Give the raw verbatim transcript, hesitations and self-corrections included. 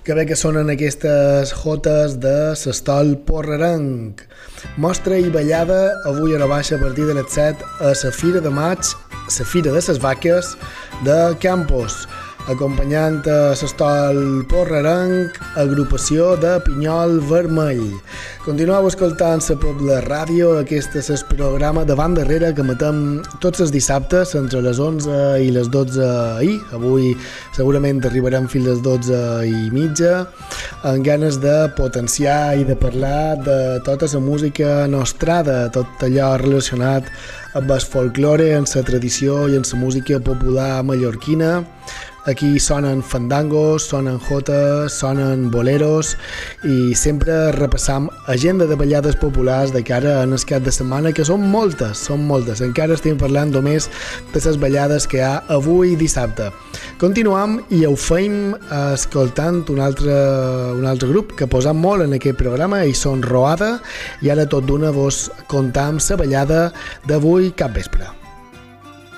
Que bé que sonen aquestes jotes de l'Estol Porrerenc. Mostra i ballada avui a la baixa a partir de les set a la Fira de Maig, la Fira de les Vaques de Campos. Acompanyant a l'Estol Porrerenc, agrupació de Pinyol Vermell. Continueu escoltant la Pobla Ràdio, aquest és el programa de banda darrere que emetem tots els dissabtes entre les onze i les dotze i avui segurament arribarem fins a les dotze i mitja amb ganes de potenciar i de parlar de tota la música nostrada, tot allò relacionat amb el folklore, amb la tradició i amb la música popular mallorquina. Aquí sonen fandangos, sonen jotes, sonen boleros i sempre repassam agenda de ballades populars de cara en el cap de setmana, que són moltes, són moltes. Encara estem parlant només de les ballades que hi ha avui dissabte. Continuam i ho feim escoltant un altre, un altre grup que posam molt en aquest programa i són Roada, i ara tot d'una vos contam la ballada d'avui cap vespre.